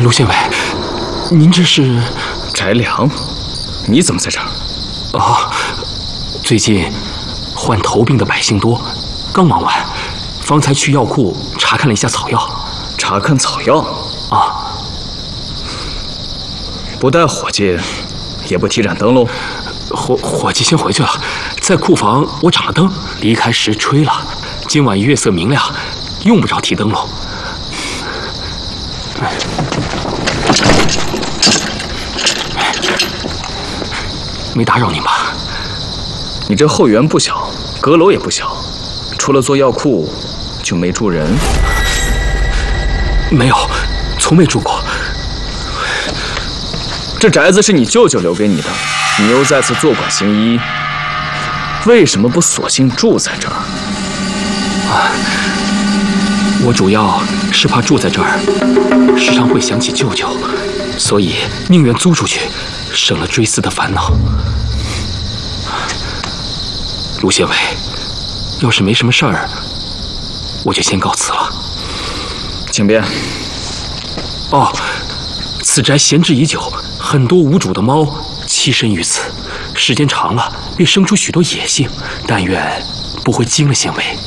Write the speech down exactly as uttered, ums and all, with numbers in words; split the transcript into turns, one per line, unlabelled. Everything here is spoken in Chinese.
卢县委，您这是？
翟良，你怎么在这儿？
哦，最近患头病的百姓多，刚忙完，方才去药库查看了一下草药。
查看草药？
啊。
不带伙计，也不提盏灯喽？
伙伙计先回去了，在库房我长了灯，离开时吹了。今晚月色明亮，用不着提灯笼。没打扰您吧？
你这后园不小，阁楼也不小，除了做药库，就没住人？
没有，从没住过。
这宅子是你舅舅留给你的，你又在此坐馆行医，为什么不索性住在这儿？
啊，我主要是怕住在这儿，时常会想起舅舅，所以宁愿租出去，省了追思的烦恼。卢县委，要是没什么事儿，我就先告辞了。
请便。
哦，此宅闲置已久，很多无主的猫栖身于此，时间长了便生出许多野性，但愿不会惊了县委。